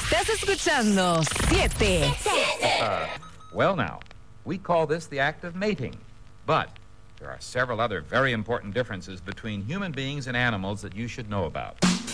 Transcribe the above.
Estás escuchando 7. Well, now, we call this the act of mating. But there are several other very important differences between human beings and animals that you should know about.